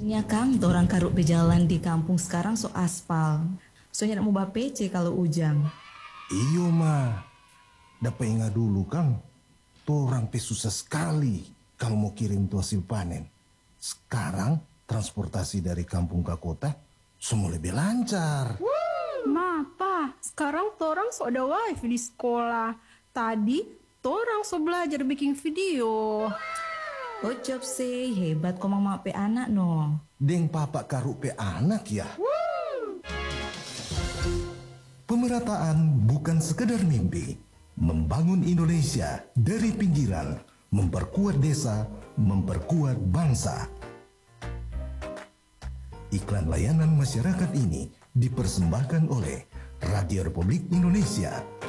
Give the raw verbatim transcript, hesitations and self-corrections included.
Ya Kang, orang karuk pejalan di kampung sekarang so aspal. Soalnya nak mau ba P C kalau ujang. Iyo mah, dapat ingat dulu Kang. Torang pe susah sekali kalau mau kirim tuh hasil panen. Sekarang transportasi dari kampung ke kota semua lebih lancar. Ma, Pa, sekarang torang so ada wifi di sekolah. Tadi torang so belajar bikin video. Oh job sih, hebat kok mang mak pe anak no. Deng papa karuk pe anak ya. Pemerataan bukan sekedar mimpi. Membangun Indonesia dari pinggiran, memperkuat desa, memperkuat bangsa. Iklan layanan masyarakat ini dipersembahkan oleh Radio Republik Indonesia